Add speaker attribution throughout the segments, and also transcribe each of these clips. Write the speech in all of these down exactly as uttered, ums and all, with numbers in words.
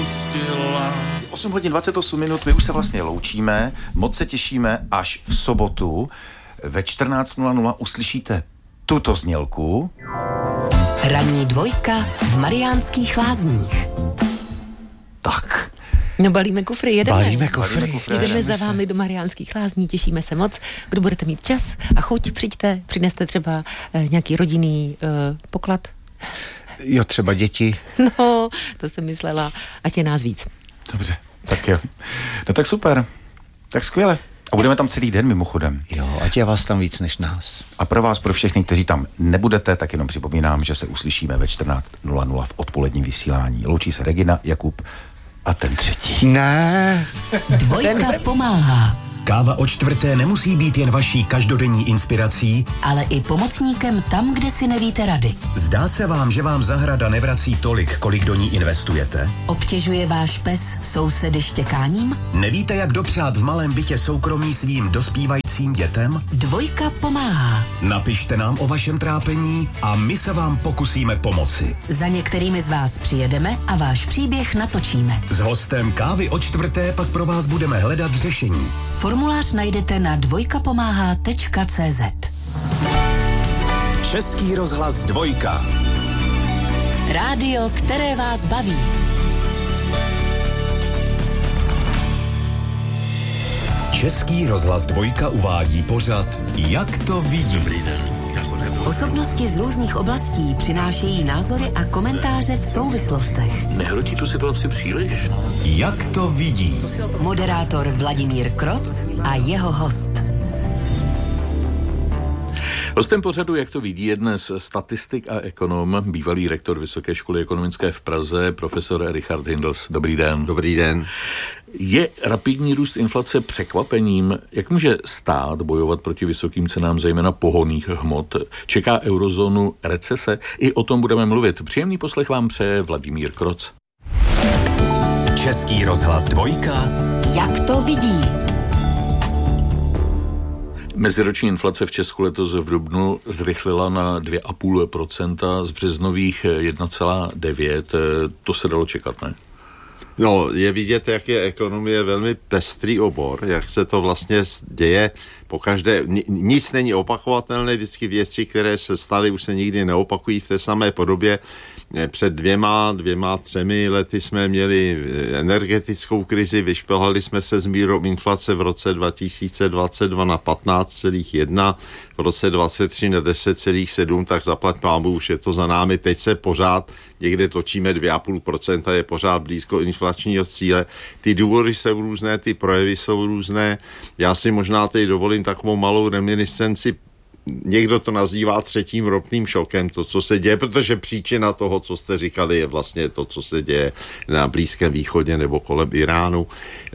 Speaker 1: pustila.
Speaker 2: osm hodin dvacet osm minut, my už se vlastně loučíme, moc se těšíme, až v sobotu ve čtrnáct nula nula uslyšíte tuto znělku.
Speaker 3: Ranní dvojka v Mariánských Lázních.
Speaker 2: Tak.
Speaker 4: No balíme kufry, jedeme.
Speaker 2: Balíme kufry. Balíme kufry.
Speaker 4: Jedeme za vámi do Mariánských Lázní, těšíme se moc. Kdo budete mít čas a chuť, přijďte, přineste třeba eh, nějaký rodinný eh, poklad.
Speaker 5: Jo, třeba děti.
Speaker 4: No, to jsem myslela, ať je nás víc.
Speaker 2: Dobře, tak jo. No tak super, tak skvěle. A budeme tam celý den mimochodem.
Speaker 5: Jo, ať je vás tam víc než nás.
Speaker 2: A pro vás, pro všechny, kteří tam nebudete, tak jenom připomínám, že se uslyšíme ve čtrnáct nula nula v odpoledním vysílání. Loučí se Regina, Jakub a ten třetí.
Speaker 5: Ne.
Speaker 3: Dvojka pomáhá.
Speaker 6: Káva o čtvrté nemusí být jen vaší každodenní inspirací,
Speaker 3: Ale i pomocníkem tam, kde si nevíte rady.
Speaker 6: zdá se vám, že vám zahrada nevrací tolik, kolik do ní investujete?
Speaker 3: Obtěžuje váš pes sousedy štěkáním?
Speaker 6: Nevíte, jak dopřát v malém bytě soukromí svým dospívajícím dětem?
Speaker 3: Dvojka pomáhá.
Speaker 6: Napište nám o vašem trápení a my se vám pokusíme pomoci.
Speaker 3: Za některými z vás přijedeme a váš příběh natočíme.
Speaker 6: S hostem Kávy o čtvrté pak pro vás budeme hledat řešení.
Speaker 3: Formulář najdete na dvojkapomáhá tečka cé zet.
Speaker 6: Český rozhlas Dvojka.
Speaker 3: Rádio, které vás baví.
Speaker 6: Český rozhlas Dvojka uvádí pořad Jak to vidí.
Speaker 3: Osobnosti z různých oblastí přinášejí názory a komentáře v souvislostech.
Speaker 1: Nehrotí tu situaci příliš?
Speaker 6: Jak to vidí.
Speaker 3: Moderátor Vladimír Kroc a jeho host.
Speaker 1: Hostem pořadu, jak to vidí, je dnes statistik a ekonom, bývalý rektor Vysoké školy ekonomické v Praze, profesor Richard Hindels. Dobrý den.
Speaker 5: Dobrý den.
Speaker 1: Je rapidní růst inflace překvapením? Jak může stát bojovat proti vysokým cenám, zejména pohonných hmot? Čeká eurozónu recese? I o tom budeme mluvit. Příjemný poslech vám přeje Vladimír Kroc.
Speaker 6: Český rozhlas Dvojka.
Speaker 3: Jak to vidí?
Speaker 1: Meziroční inflace v Česku letos v dubnu zrychlila na dvě celá pět procenta, z březnových jedna celá devět. To se dalo čekat, ne?
Speaker 7: No, je vidět, jak je ekonomie velmi pestrý obor, jak se to vlastně děje po každé, nic není opakovatelné, vždycky věci, které se staly, už se nikdy neopakují v té samé podobě. Před dvěma, dvěma, třemi lety jsme měli energetickou krizi, vyšplhali jsme se s mírou inflace v roce dva tisíce dvacet dva na patnáct celá jedna, v roce dvacet tři na deset celá sedm, tak zaplať pámu, už je to za námi. Teď se pořád někde točíme dvě celá pět procenta, je pořád blízko inflačního cíle. Ty důvody jsou různé, ty projevy jsou různé. Já si možná teď dovolím takovou malou reminiscenci. Někdo to nazývá třetím ropným šokem, to, co se děje, protože příčina toho, co jste říkali, je vlastně to, co se děje na Blízkém východě nebo kolem Iránu.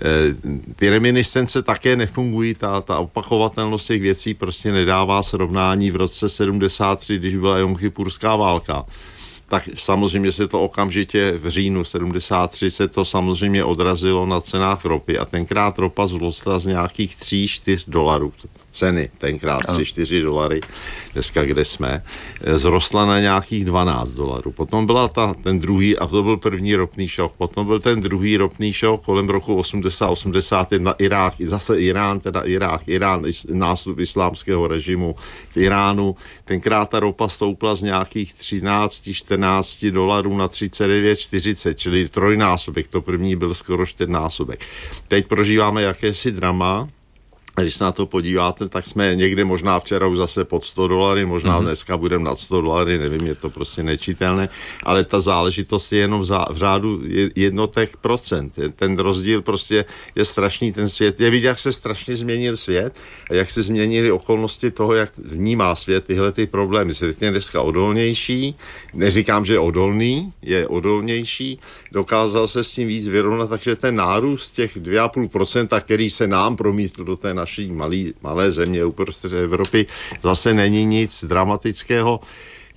Speaker 7: E, ty reminiscence také nefungují, ta, ta opakovatelnost těch věcí prostě nedává srovnání v roce sedmdesát tři, když byla jomkypurská válka. Tak samozřejmě se to okamžitě v říjnu sedmdesát tři se to samozřejmě odrazilo na cenách ropy a tenkrát ropa zrostla z nějakých tři čtyři dolarů. Ceny tenkrát tři čtyři dolary, dneska kde jsme, zrostla na nějakých dvanáct dolarů. Potom byla ta, ten druhý, a to byl první ropný šok, potom byl ten druhý ropný šok kolem roku osmdesát osmdesát jedna Irák, zase Irán, teda Irák, Irán, nástup islámského režimu v Iránu. Tenkrát ta ropa stoupla z nějakých třináct čtrnáct dolarů na třicet devět čtyřicet, čili trojnásobek, to první byl skoro čtyřnásobek. Teď prožíváme jakési drama. Když se na to podíváte, tak jsme někde možná včera už zase pod sto dolary, možná mm-hmm. dneska budeme nad sto dolary, nevím, je to prostě nečitelné, ale ta záležitost je jenom v řádu jednotek procent. Ten rozdíl prostě je strašný, ten svět. Je vidět, jak se strašně změnil svět a jak se změnily okolnosti toho, jak vnímá svět tyhle ty problémy. Svět je dneska odolnější, neříkám, že je odolný, je odolnější, dokázal se s tím víc vyrovnat, takže ten nárůst těch dvě celá pět procenta, který se nám promítl do té naší malý, malé země uprostřed Evropy, zase není nic dramatického.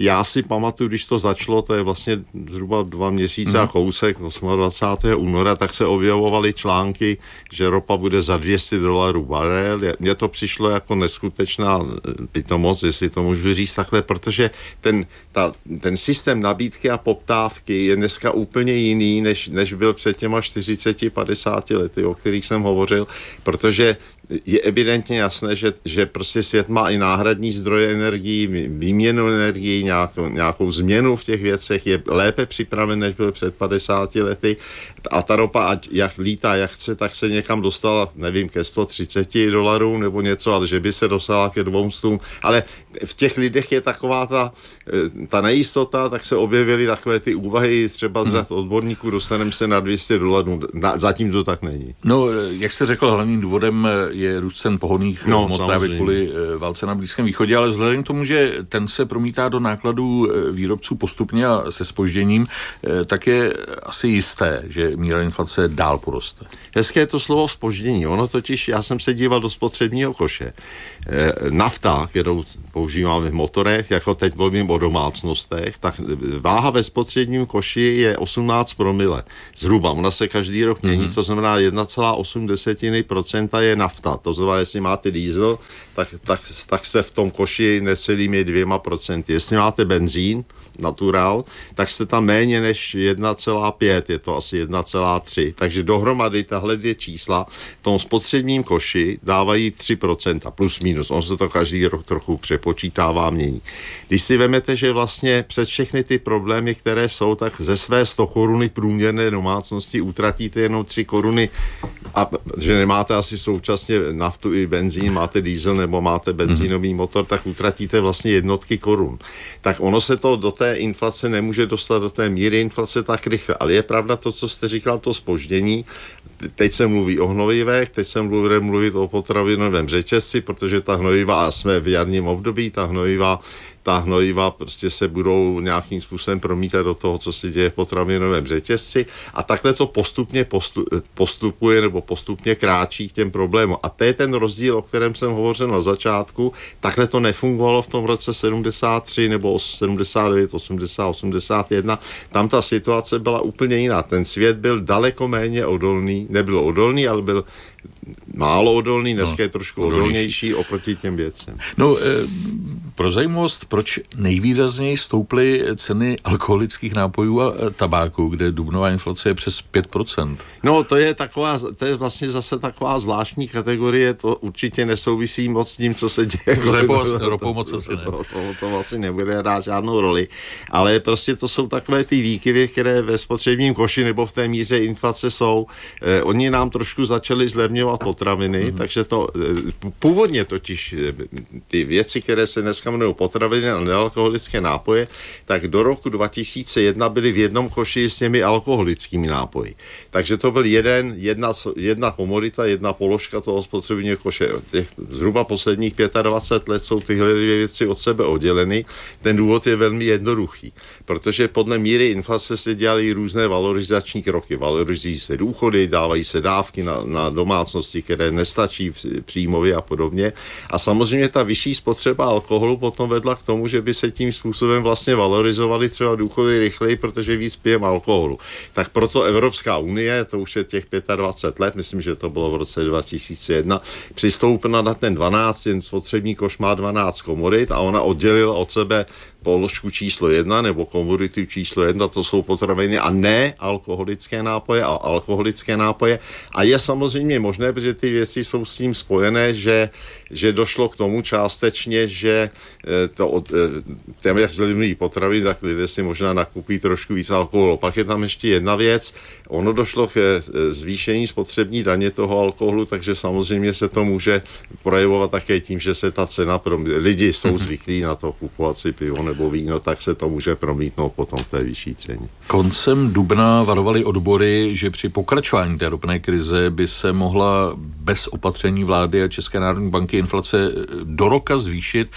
Speaker 7: Já si pamatuju, když to začalo, to je vlastně zhruba dva měsíce mm. a kousek, dvacátého osmého února, tak se objevovaly články, že ropa bude za dvě stě dolarů barel. Mně to přišlo jako neskutečná pitomost, jestli to můžu říct takhle, protože ten, ta, ten systém nabídky a poptávky je dneska úplně jiný, než, než byl před těma čtyřiceti padesáti lety, o kterých jsem hovořil, protože je evidentně jasné, že, že prostě svět má i náhradní zdroje energií, výměnu energií, nějakou, nějakou změnu v těch věcech, je lépe připraven, než byl před padesáti lety a ta ropa, ať jak lítá, jak chce, tak se někam dostala, nevím, ke sto třicet dolarů nebo něco, ale že by se dostala ke dvou stům, ale v těch lidech je taková ta, ta nejistota, tak se objevily takové ty úvahy, třeba z řad odborníků, dostaneme se na dvě stě dolarů, zatím to tak není.
Speaker 1: No, jak jste řekl, hlavním důvodem je růst cen pohonných
Speaker 7: no,
Speaker 1: hmot právě kvůli válce na Blízkém východě, ale vzhledem k tomu, že ten se promítá do nákladů výrobců postupně a se zpožděním, tak je asi jisté, že míra inflace dál poroste.
Speaker 7: Hezké je to slovo zpoždění. Ono totiž, já jsem se díval do spotřebního koše. Nafta, kterou používáme v motorech, jako teď mluvím o domácnostech, tak váha ve spotřebním koši je osmnáct promile. Zhruba. Ona se každý rok mění, mm-hmm. to znamená jedna celá osm procenta je nafta. To znamená, jestli máte diesel, tak, tak, tak jste v tom koši necelými dvěma procenty. Jestli máte benzín, naturál, tak jste tam méně než jedna celá pět, je to asi jedna celá tři. Takže dohromady tahle dvě čísla v tom spotřebním koši dávají tři procenta, plus minus. On se to každý rok trochu přepočítává, mění. Když si vemete, že vlastně přes všechny ty problémy, které jsou, tak ze své sto koruny průměrné domácnosti utratíte jenom tři koruny a že nemáte asi současně naftu i benzín, máte diesel nebo máte benzínový motor, tak utratíte vlastně jednotky korun. Tak ono se to do té inflace nemůže dostat do té míry inflace tak rychle. Ale je pravda to, co jste říkal, to zpoždění. Teď se mluví o hnojivech, teď se mluví mluvit o potravinovém řetězci, protože ta hnojiva, a jsme v jarním období, ta hnojiva ta hnojiva prostě se budou nějakým způsobem promítat do toho, co se děje v potravinovém řetězci a takhle to postupně postupuje nebo postupně kráčí k těm problémům. A to je ten rozdíl, o kterém jsem hovořil na začátku. Takhle to nefungovalo v tom roce sedmdesát tři nebo sedmdesát devět, osmdesát, osmdesát jedna. Tam ta situace byla úplně jiná. Ten svět byl daleko méně odolný, nebyl odolný, ale byl málo odolný, dneska no, je trošku odolnější. odolnější oproti těm věcem.
Speaker 1: No, e, pro zajímavost, proč nejvýrazněji stouply ceny alkoholických nápojů a tabáku, kde dubnová inflace je přes pět procent?
Speaker 7: No, to je taková, to je vlastně zase taková zvláštní kategorie, to určitě nesouvisí moc s tím, co se děje.
Speaker 1: S ropou moc asi ne.
Speaker 7: To, to vlastně nebude hrát žádnou roli, ale prostě to jsou takové ty výkyvy, které ve spotřebním koši nebo v té míře inflace jsou. Eh, oni nám trošku začali zlevňovat potraviny, mm-hmm. takže to původně totiž ty věci, které se dneska jmenují potraviny a nealkoholické nápoje, tak do roku dva tisíce jedna byly v jednom koši s těmi alkoholickými nápoji. Takže to byl jeden, jedna, jedna komodita, jedna položka toho spotřebního koše. Těch zhruba posledních dvacet pět let jsou tyhle dvě věci od sebe odděleny. Ten důvod je velmi jednoduchý, protože podle míry inflace se dělají různé valorizační kroky. Valorizují se důchody, dávají se dávky na, na domácnosti, které nestačí příjmově a podobně. A samozřejmě ta vyšší spotřeba alkoholu potom vedla k tomu, že by se tím způsobem vlastně valorizovaly třeba důchody rychleji, protože víc pijeme alkoholu. Tak proto Evropská unie, to už je těch dvacet pět let, myslím, že to bylo v roce dva tisíce jedna, přistoupila na ten dvanáct, ten spotřební koš má dvanáct komodit a ona oddělila od sebe položku číslo jedna nebo komoditu číslo jedna, to jsou potraviny a ne alkoholické nápoje a alkoholické nápoje. A je samozřejmě možné, protože ty věci jsou s tím spojené, že, že došlo k tomu částečně, že to těm, jak zlevňují potraviny, tak lidé si možná nakupí trošku víc alkoholu. Pak je tam ještě jedna věc, ono došlo k zvýšení spotřební daně toho alkoholu, takže samozřejmě se to může projevovat také tím, že se ta cena pro lidi jsou zvyklí na to kupovat si pivo nebo víno, tak se to může promítnout potom v té vyšší ceně.
Speaker 1: Koncem dubna varovaly odbory, že při pokračování té ropné krize by se mohla bez opatření vlády a České národní banky inflace do roka zvýšit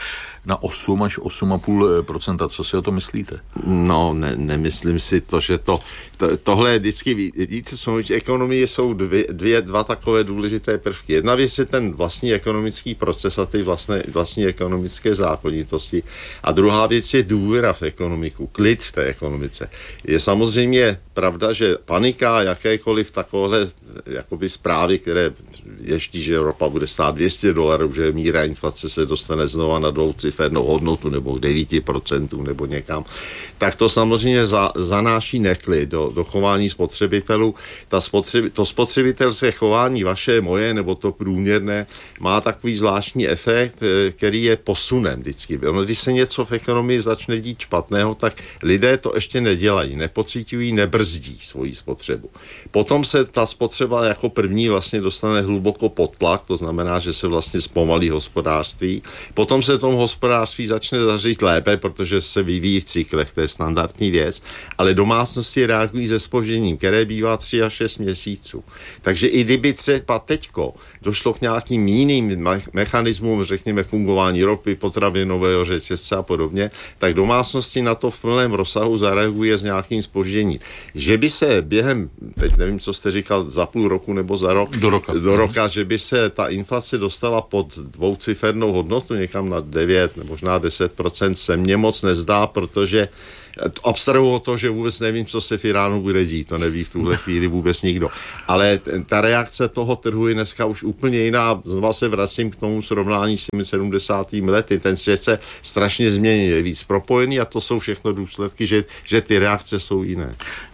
Speaker 1: na osm až osm celá pět procenta. Co si o to myslíte?
Speaker 7: No, ne, nemyslím si to, že to, to tohle je vždycky, víte, co v ekonomii jsou dvě, dvě, dva takové důležité prvky. Jedna věc je ten vlastní ekonomický proces a ty vlastné, vlastní ekonomické zákonitosti. A druhá věc je důvěra v ekonomiku, klid v té ekonomice. Je samozřejmě pravda, že panika, jakékoliv takové jakoby zprávy, které ještě, že Ropa bude stát dvě stě dolarů, že míra inflace se dostane znova na dvoucifernou hodnotu nebo k devět procent nebo někam, tak to samozřejmě za, zanáší neklid do, do chování spotřebitelů. Ta spotřebi, to spotřebitelské chování vaše, moje nebo to průměrné má takový zvláštní efekt, který je posunem vždycky. Ono, když se něco v ekonomii začne dít špatného, tak lidé to ještě nedělají, nepociťují, nebrzdí svoji spotřebu. Potom se ta spotřeba jako první vlastně dostane hluboko pod tlak, to znamená, že se vlastně zpomalí hospodářství. Potom se tomu hospodářství začne dařit lépe, protože se vyvíjí v cyklech, to je standardní věc, ale domácnosti reagují se zpožděním, které bývá tři až šest měsíců. Takže i kdyby třeba teďko došlo k nějakým jiným mechanismům, řekněme fungování ropy, potravinového řetězce a podobně, tak domácnosti na to v plném rozsahu zareaguje s nějakým zpožděním. Že by se během, teď nevím, co jste říkal, za půl roku nebo za rok,
Speaker 1: do roka,
Speaker 7: do roka že by se ta inflace dostala pod dvoucifernou hodnotu, někam na devět nebo možná deset procent, se mně moc nezdá, protože abstrahuji o to, že vůbec nevím, co se v Iránu bude dít, to neví v tuhle chvíli vůbec nikdo. Ale ta reakce toho trhu je dneska už úplně jiná. Znova se vracím k tomu srovnání s těmi sedmdesátými lety. Ten svět se strašně změnil, je víc propojený a to jsou všechno důsledky, že, že ty reakce jsou jiné.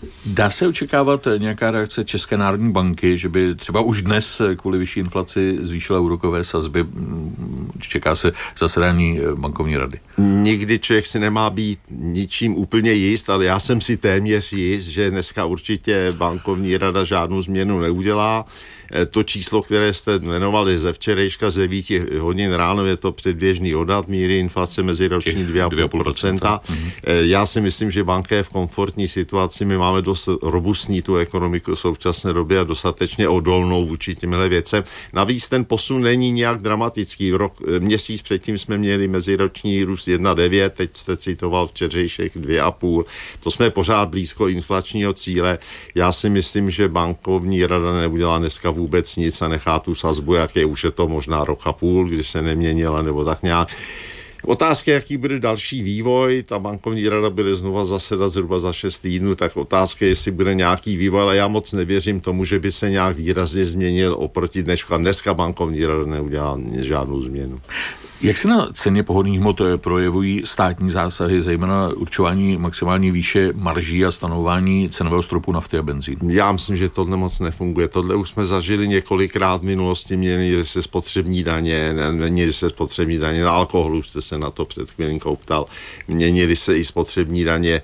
Speaker 1: Dá se očekávat nějaká reakce České národní banky, že by třeba už dnes kvůli vyšší inflaci zvýšila úrokové sazby? Čeká se zasedání bankovní rady.
Speaker 7: Nikdy člověk si nemá být ničím úplně jist, ale já jsem si téměř jist, že dneska určitě bankovní rada žádnou změnu neudělá. To číslo, které jste jmenovali ze včerejška z devět hodin ráno, je to předběžný odhad míry inflace meziroční dvě celá pět procenta. Já si myslím, že banka je v komfortní situaci. My máme dost robustní tu ekonomiku v současné době a dostatečně odolnou vůči těmhle věcem. Navíc ten posun není nějak dramatický. Rok, měsíc předtím jsme měli meziroční růst jedna celá devět, teď jste citoval včerejšek dvě celá pět. To jsme pořád blízko inflačního cíle. Já si myslím, že bankovní rada neudělá dneska vůbec nic a nechá tu sazbu, jak je, už je to možná rok a půl, když se neměnila, nebo tak nějak. Otázka, jaký bude další vývoj, ta bankovní rada bude znova zasedat zhruba za šest týdnů, tak otázka, jestli bude nějaký vývoj, ale já moc nevěřím tomu, že by se nějak výrazně změnil oproti dneska. Dneska bankovní rada neudělá žádnou změnu.
Speaker 1: Jak se na ceně pohonných hmot projevují státní zásahy, zejména určování maximální výše marží a stanování cenového stropu nafty a benzínu?
Speaker 7: Já myslím, že tohle moc nefunguje. Tohle už jsme zažili několikrát v minulosti, měli se spotřební daně, měnili se spotřební daně na alkoholu, jste se na to před chvílinkou ptal, měnili se i spotřební daně.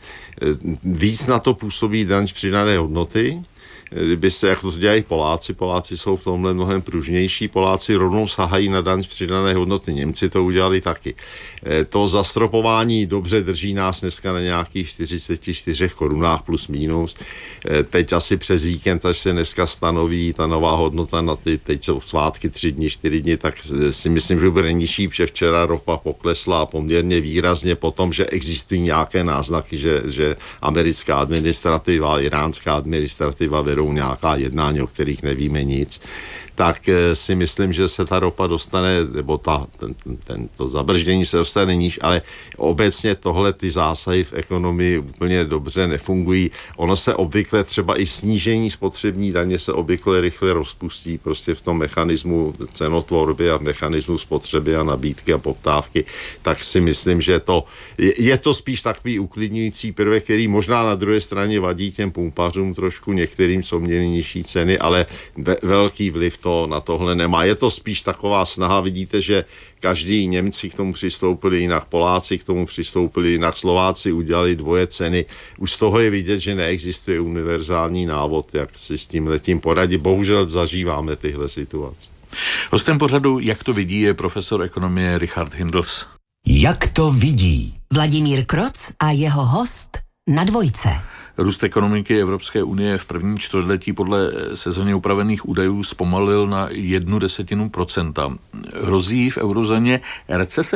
Speaker 7: Víc na to působí daň z přidané hodnoty. Kdybyste, jak to dělají Poláci, Poláci jsou v tomhle mnohem pružnější, Poláci rovnou sahají na daň z přidané hodnoty, Němci to udělali taky. To zastropování dobře drží nás dneska na nějakých čtyřicet čtyři korunách plus minus. Teď asi přes víkend, až se dneska stanoví ta nová hodnota na ty, teď jsou svátky tři dny, čtyři dny, tak si myslím, že bude nižší, protože včera ropa poklesla poměrně výrazně po tom, že existují nějaké náznaky, že, že americká administrativa, iránská administrativa vedou nějaká jednání, o kterých nevíme nic, tak si myslím, že se ta ropa dostane, nebo ta, ten, ten, to zabrždění se dostane níž, ale obecně tohle ty zásahy v ekonomii úplně dobře nefungují. Ono se obvykle třeba i snížení spotřební daně se obvykle rychle rozpustí prostě v tom mechanismu cenotvorby a mechanismu spotřeby a nabídky a poptávky, tak si myslím, že to je, je to spíš takový uklidňující prvek, který možná na druhé straně vadí těm pumpařům trošku, některým, co měli nižší ceny, ale ve, velký vliv to na tohle nemá. Je to spíš taková snaha, vidíte, že každý Němci k tomu přistoupili jinak, Poláci k tomu přistoupili jinak, Slováci udělali dvoje ceny. Už z toho je vidět, že neexistuje univerzální návod, jak si s tím letím poradit. Bohužel zažíváme tyhle situace.
Speaker 1: Hostem pořadu Jak to vidí je profesor ekonomie Richard Hindels.
Speaker 6: Jak to vidí?
Speaker 3: Vladimír Kroc a jeho host na Dvojce.
Speaker 1: Růst ekonomiky Evropské unie v prvním čtvrtletí podle sezónně upravených údajů zpomalil na jednu desetinu procenta. Hrozí v eurozóně recese?